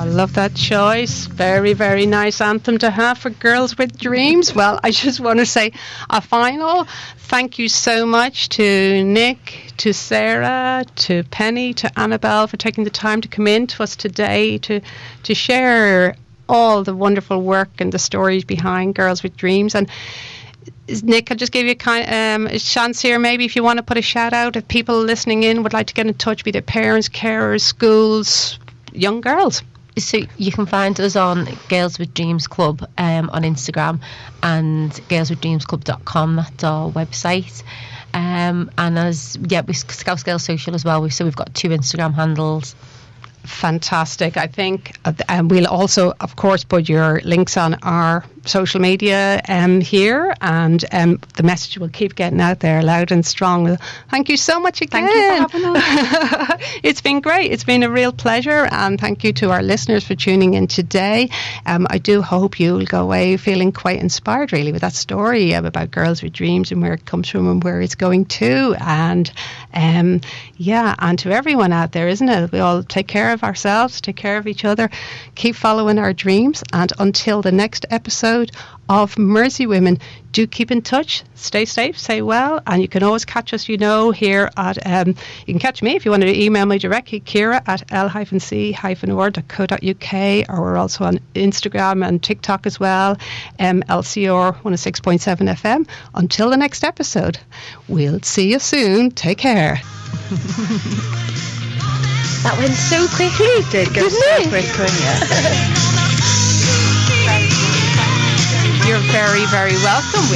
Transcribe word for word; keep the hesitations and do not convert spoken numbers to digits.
love that choice. Very, very nice anthem to have for Girls with Dreams. Well, I just want to say a final thank you so much to Nick, to Sarah, to Penny, to Annabelle for taking the time to come in to us today to to share all the wonderful work and the stories behind Girls with Dreams. And Nick, I'll just give you a, kind, um, a chance here, maybe if you want to put a shout out, if people listening in would like to get in touch, be they parents, carers, schools, young girls. So you can find us on Girls with Dreams Club um, on Instagram and girls with dreams club dot com. That's our website. Um, and as yeah, we Scout Girls Social as well. We so we've got two Instagram handles. Fantastic. I think, uh, and we'll also, of course, put your links on our social media um, here, and um, the message will keep getting out there loud and strong. Thank you so much again. Thank you for having us. It's been great. It's been a real pleasure, and thank you to our listeners for tuning in today. Um, I do hope you'll go away feeling quite inspired, really, with that story about Girls with Dreams and where it comes from and where it's going to. And um, yeah, and to everyone out there, isn't it? We all take care of ourselves, take care of each other, keep following our dreams, and until the next episode of Mercy Women, do keep in touch, stay safe, stay well, and you can always catch us, you know, here at um, you can catch me if you want to email me directly, Ciara at l c o r dot co dot u k, or we're also on Instagram and TikTok as well, um, L C R one oh six point seven F M. Until the next episode, we'll see you soon. Take care. That went so quickly. It did go so quickly. You're very, very welcome.